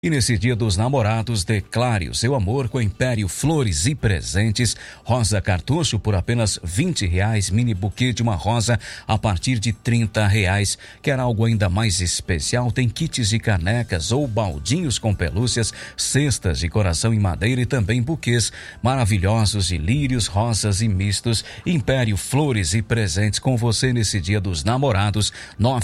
E nesse dia dos namorados, declare o seu amor com Império Flores e Presentes. Rosa cartucho por apenas R$20, mini buquê de uma rosa a partir de R$30. Quer algo ainda mais especial? Tem kits de canecas ou baldinhos com pelúcias, cestas de coração em madeira e também buquês maravilhosos de lírios, rosas e mistos. Império Flores e Presentes com você nesse dia dos namorados.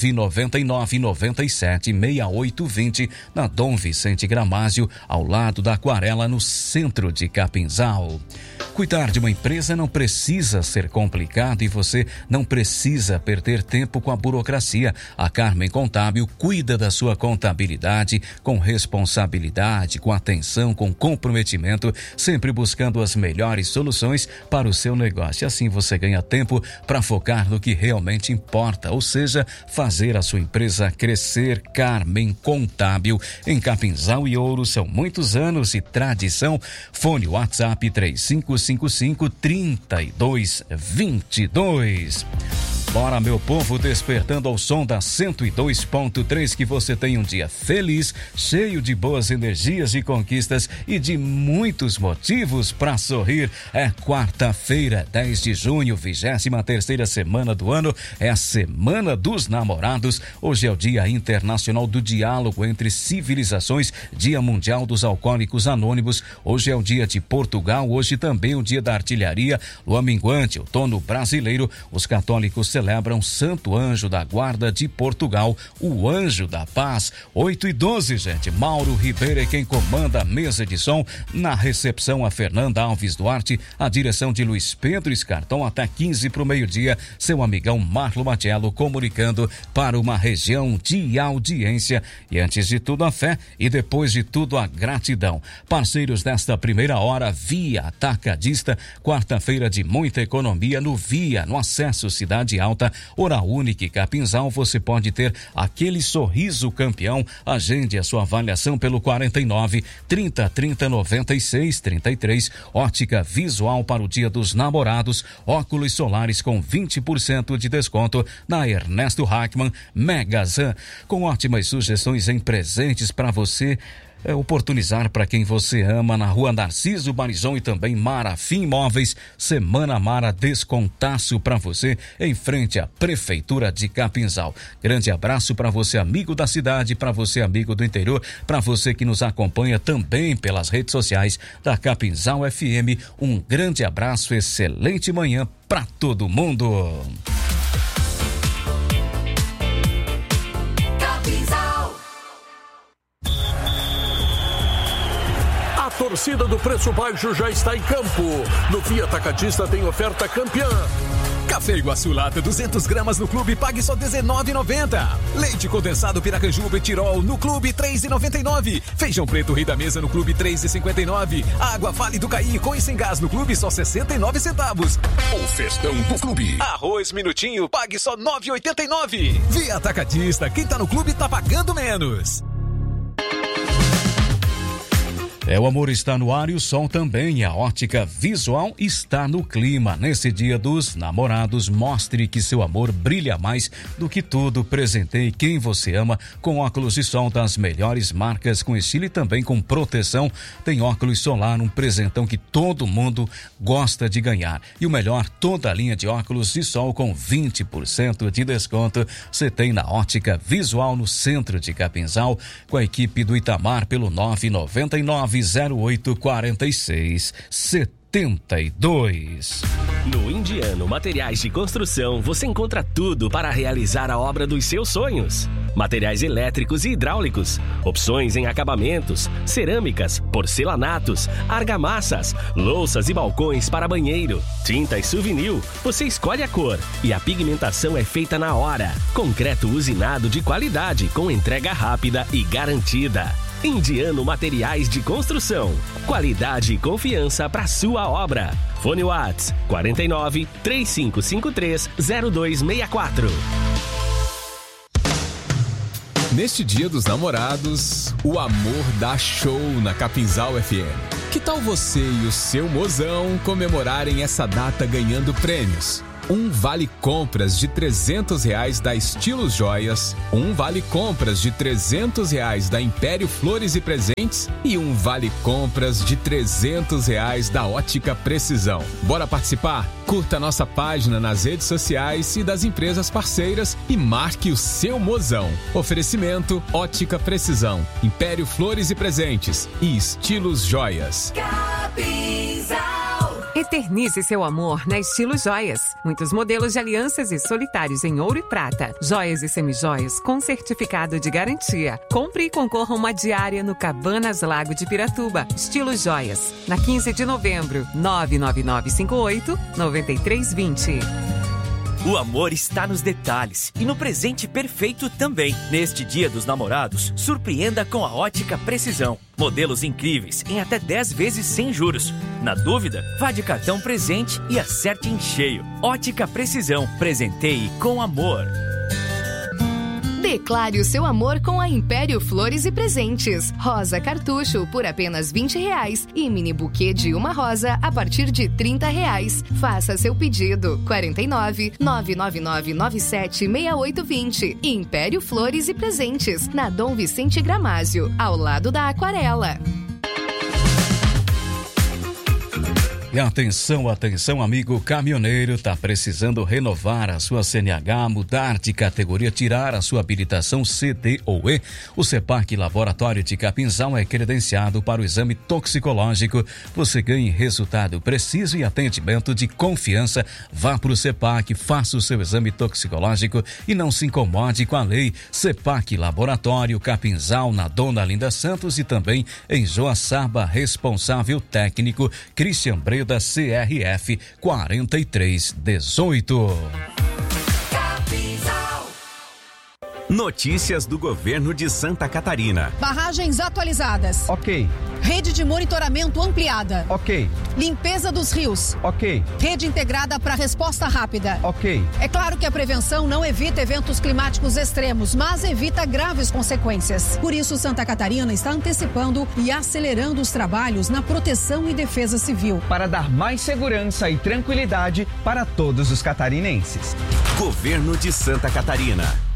999-97-6820 na Dom Vicente Gramásio, ao lado da Aquarela, no centro de Capinzal. Cuidar de uma empresa não precisa ser complicado e você não precisa perder tempo com a burocracia. A Carmen Contábil cuida da sua contabilidade com responsabilidade, com atenção, com comprometimento, sempre buscando as melhores soluções para o seu negócio. Assim você ganha tempo para focar no que realmente importa, ou seja, fazer a sua empresa crescer. Carmen Contábil, em Capinzal e Ouro, são muitos anos de tradição. Fone WhatsApp 3555-3222. Bora, meu povo, despertando ao som da 102.3, que você tenha um dia feliz, cheio de boas energias e conquistas e de muitos motivos para sorrir. É quarta-feira, 10 de junho, 23ª semana do ano, é a Semana dos Namorados. Hoje é o Dia Internacional do Diálogo entre Civilizações, Dia Mundial dos Alcoólicos Anônimos. Hoje é o dia de Portugal, hoje também o dia da artilharia. Lua minguante, outono brasileiro. Os católicos celebram Santo Anjo da Guarda de Portugal, o Anjo da Paz. 8h12, gente. Mauro Ribeiro é quem comanda a mesa de som. Na recepção, a Fernanda Alves Duarte, a direção de Luiz Pedro Escartão, até 15 para o meio-dia. Seu amigão Marlo Matiello comunicando para uma região de audiência. E antes de tudo, a fé, e depois de tudo, a gratidão. Parceiros desta primeira hora, Via Atacadista, quarta-feira de muita economia no Via, no acesso Cidade Alta, Hora Única e Capinzal. Você pode ter aquele sorriso campeão. Agende a sua avaliação pelo 49-30-30-96-33. Ótica Visual para o Dia dos Namorados, óculos solares com 20% de desconto na Ernesto Hackman. Megazan, com ótimas sugestões em presentes para você oportunizar para quem você ama, na Rua Narciso Barizon e também Marafim Imóveis. Semana Mara, descontaço para você em frente à Prefeitura de Capinzal. Grande abraço para você, amigo da cidade, para você, amigo do interior, para você que nos acompanha também pelas redes sociais da Capinzal FM. Um grande abraço, excelente manhã para todo mundo. A torcida do Preço Baixo já está em campo. No Via Atacadista tem oferta campeã. Café Iguaçu Lata 200 gramas no Clube, pague só R$19,90. Leite condensado Piracanjuba e Tirol no Clube, R$3,99. Feijão preto Rei da Mesa no Clube, R$3,59. Água Vale do Caí com e sem gás no Clube, só 69 centavos. O festão do Clube. Arroz Minutinho, pague só R$9,89. Via Atacadista, quem tá no Clube tá pagando menos. O amor está no ar e o som também. A Ótica Visual está no clima. Nesse dia dos namorados, mostre que seu amor brilha mais do que tudo. Presenteie quem você ama com óculos de sol das melhores marcas, com estilo e também com proteção. Tem óculos solar, um presentão que todo mundo gosta de ganhar. E o melhor, toda a linha de óculos de sol com 20% de desconto. Você tem na Ótica Visual, no centro de Capinzal, com a equipe do Itamar pelo 999-0846-72. No Indiano Materiais de Construção, você encontra tudo para realizar a obra dos seus sonhos. Materiais elétricos e hidráulicos, opções em acabamentos, cerâmicas, porcelanatos, argamassas, louças e balcões para banheiro, tintas Souvenir. Você escolhe a cor e a pigmentação é feita na hora. Concreto usinado de qualidade, com entrega rápida e garantida. Indiano Materiais de Construção. Qualidade e confiança para sua obra. Fone Whats 49-3553-0264. Neste Dia dos Namorados, o amor dá show na Capinzal FM. Que tal você e o seu mozão comemorarem essa data ganhando prêmios? um vale compras de R$300 da Estilos Joias, um vale compras de R$300 da Império Flores e Presentes e um vale compras de R$300 da Ótica Precisão. Bora participar? Curta nossa página nas redes sociais e das empresas parceiras e marque o seu mozão. Oferecimento Ótica Precisão, Império Flores e Presentes e Estilos Joias. Eternize seu amor na Estilos Joias. Muitos modelos de alianças e solitários em ouro e prata. Joias e semijoias com certificado de garantia. Compre e concorra a uma diária no Cabanas Lago de Piratuba. Estilos Joias. Na 15 de novembro, 99958-9320. O amor está nos detalhes e no presente perfeito também. Neste Dia dos Namorados, surpreenda com a Ótica Precisão. Modelos incríveis em até 10 vezes sem juros. Na dúvida, vá de cartão presente e acerte em cheio. Ótica Precisão. Presenteie com amor. Declare o seu amor com a Império Flores e Presentes. Rosa cartucho por apenas R$20 e mini buquê de uma rosa a partir de R$30. Faça seu pedido. 49 999 97 6820. Império Flores e Presentes, na Dom Vicente Gramásio, ao lado da Aquarela. E atenção, atenção, amigo caminhoneiro, tá precisando renovar a sua CNH, mudar de categoria, tirar a sua habilitação CD ou E? O CEPAC Laboratório de Capinzal é credenciado para o exame toxicológico. Você ganha resultado preciso e atendimento de confiança. Vá para o CEPAC, faça o seu exame toxicológico e não se incomode com a lei. CEPAC Laboratório Capinzal, na Dona Linda Santos e também em Joaçaba. Responsável técnico Christian Breda, CRF 4318. Notícias do governo de Santa Catarina. Barragens atualizadas. Ok. Rede de monitoramento ampliada. Ok. Limpeza dos rios. Ok. Rede integrada para resposta rápida. Ok. É claro que a prevenção não evita eventos climáticos extremos, mas evita graves consequências. Por isso, Santa Catarina está antecipando e acelerando os trabalhos na proteção e defesa civil. Para dar mais segurança e tranquilidade para todos os catarinenses. Governo de Santa Catarina.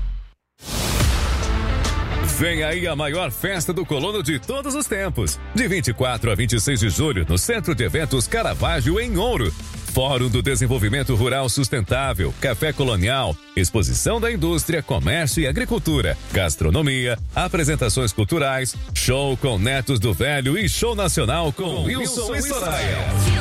Vem aí a maior festa do colono de todos os tempos. De 24 a 26 de julho, no Centro de Eventos Caravaggio, em Ouro. Fórum do Desenvolvimento Rural Sustentável, Café Colonial, Exposição da Indústria, Comércio e Agricultura, Gastronomia, apresentações culturais, show com Netos do Velho e show nacional com Wilson e Soraya.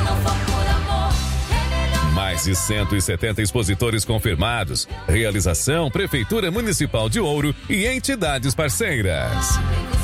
Mais de 170 expositores confirmados. Realização Prefeitura Municipal de Ouro e entidades parceiras.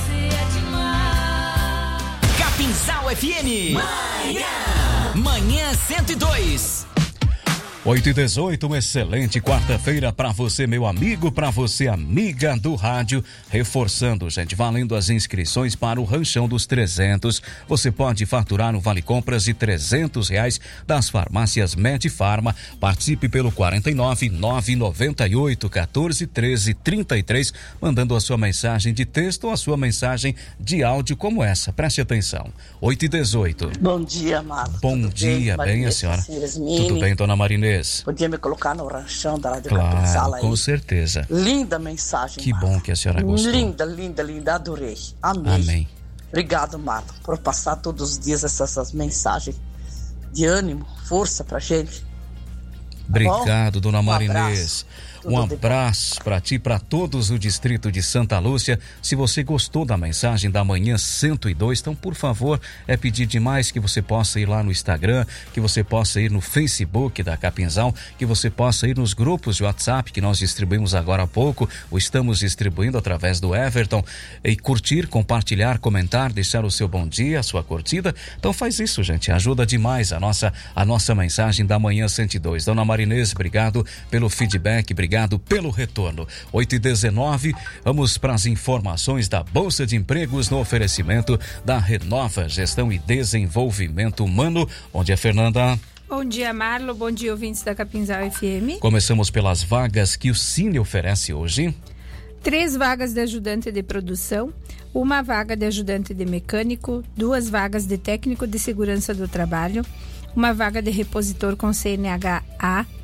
Capinzal FM. Manhã 102. 8h18, uma excelente quarta-feira para você, meu amigo, para você, amiga do rádio. Reforçando, gente, valendo as inscrições para o Ranchão dos 300. Você pode faturar um vale compras de R$300 das farmácias Medifarma. Participe pelo 49 998 14 13 33, mandando a sua mensagem de texto ou a sua mensagem de áudio como essa. Preste atenção. 8h18. Bom dia, Marcos. Bom dia, bem a senhora. Tudo bem, dona Marinês? Podia me colocar no ranchão da Rádio Capinzal aí. Claro, com certeza. Linda mensagem, que Marco. Bom que a senhora gostou. Linda, linda, linda, adorei. Amei. Amém. Obrigado, Marco, por passar todos os dias essas mensagens de ânimo, força pra gente. Obrigado, dona Marinês. Um abraço para ti, para todos do distrito de Santa Lúcia. Se você gostou da mensagem da manhã 102, então, por favor, é pedir demais que você possa ir lá no Instagram, que você possa ir no Facebook da Capinzal, que você possa ir nos grupos de WhatsApp que nós distribuímos agora há pouco, ou estamos distribuindo através do Everton, e curtir, compartilhar, comentar, deixar o seu bom dia, a sua curtida. Então faz isso, gente, ajuda demais a nossa mensagem da manhã 102. Dona Marinês, obrigado pelo feedback, obrigado pelo retorno. 8h19, vamos para as informações da Bolsa de Empregos no oferecimento da Renova Gestão e Desenvolvimento Humano. Bom dia, Fernanda. Bom dia, Marlo. Bom dia, ouvintes da Capinzal FM. Começamos pelas vagas que o Cine oferece hoje. 3 vagas de ajudante de produção, 1 vaga de ajudante de mecânico, 2 vagas de técnico de segurança do trabalho, 1 vaga de repositor com CNH-A,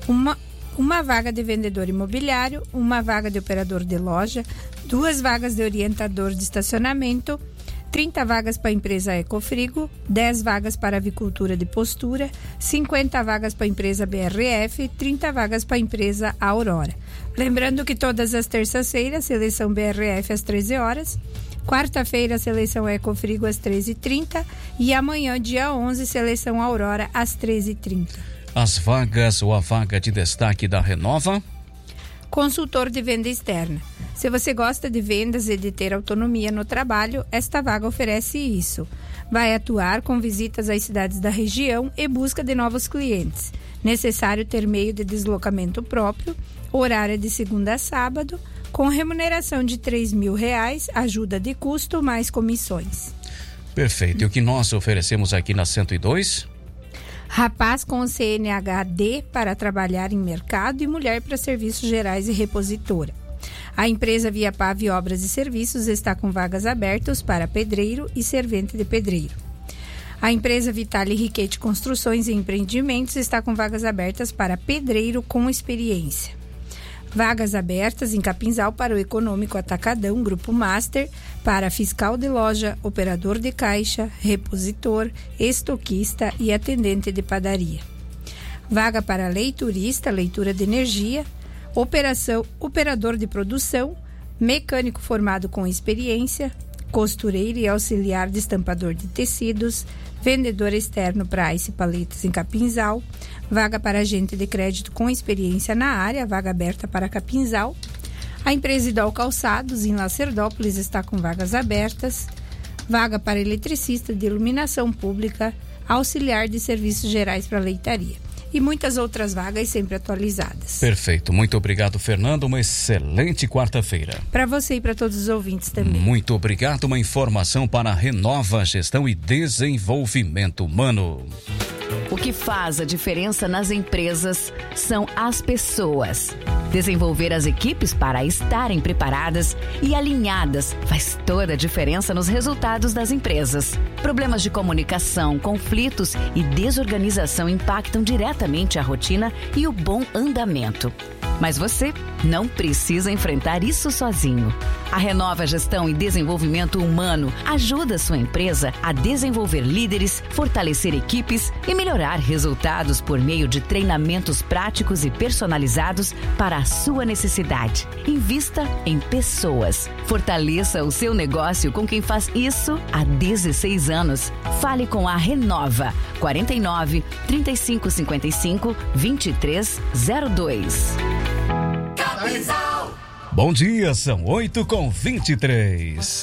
uma vaga de vendedor imobiliário, uma vaga de operador de loja, 2 vagas de orientador de estacionamento, 30 vagas para a empresa Ecofrigo, 10 vagas para a avicultura de postura, 50 vagas para a empresa BRF, 30 vagas para a empresa Aurora. Lembrando que todas as terças-feiras, seleção BRF às 13 horas, quarta-feira, seleção Ecofrigo às 13h30 e amanhã, dia 11, seleção Aurora às 13h30. As vagas ou a vaga de destaque da Renova? Consultor de venda externa. Se você gosta de vendas e de ter autonomia no trabalho, esta vaga oferece isso. Vai atuar com visitas às cidades da região e busca de novos clientes. Necessário ter meio de deslocamento próprio, horário de segunda a sábado, com remuneração de R$3.000, ajuda de custo mais comissões. Perfeito. E o que nós oferecemos aqui na 102? Rapaz com CNH-D para trabalhar em mercado e mulher para serviços gerais e repositora. A empresa Via Pave Obras e Serviços está com vagas abertas para pedreiro e servente de pedreiro. A empresa Vitale Riquete Construções e Empreendimentos está com vagas abertas para pedreiro com experiência. Vagas abertas em Capinzal para o Econômico Atacadão, Grupo Master, para fiscal de loja, operador de caixa, repositor, estoquista e atendente de padaria. Vaga para leiturista, leitura de energia, operador de produção, mecânico formado com experiência, costureiro e auxiliar de estampador de tecidos, vendedor externo para Ice Paletas em Capinzal, vaga para agente de crédito com experiência na área, vaga aberta para Capinzal. A empresa Idol Calçados em Lacerdópolis está com vagas abertas, vaga para eletricista de iluminação pública, auxiliar de serviços gerais para leitaria. E muitas outras vagas sempre atualizadas. Perfeito. Muito obrigado, Fernando. Uma excelente quarta-feira. Para você e para todos os ouvintes também. Muito obrigado. Uma informação para a Renova Gestão e Desenvolvimento Humano. O que faz a diferença nas empresas são as pessoas. Desenvolver as equipes para estarem preparadas e alinhadas faz toda a diferença nos resultados das empresas. Problemas de comunicação, conflitos e desorganização impactam diretamente a rotina e o bom andamento. Mas você não precisa enfrentar isso sozinho. A Renova Gestão e Desenvolvimento Humano ajuda a sua empresa a desenvolver líderes, fortalecer equipes e melhorar resultados por meio de treinamentos práticos e personalizados para a sua necessidade. Invista em pessoas. Fortaleça o seu negócio com quem faz isso há 16 anos. Fale com a Renova. 49 3555 2302. Bom dia, são 8h23.